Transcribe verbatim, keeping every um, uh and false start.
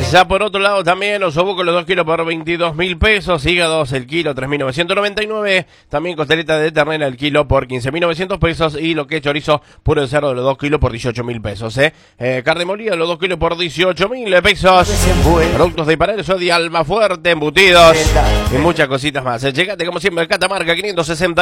Ya por otro lado también los osobucos los dos kilos por veintidós mil pesos, hígados el kilo tres mil novecientos noventa y nueve, también costeleta de ternera el kilo por quince mil novecientos pesos y lo que es chorizo puro de cerdo de los dos kilos por dieciocho mil pesos, eh. eh carne molida los dos kilos por dieciocho mil pesos, productos de Paraíso de Almafuerte, embutidos y muchas cositas más. Eh. Llegate como siempre, Catamarca quinientos sesenta.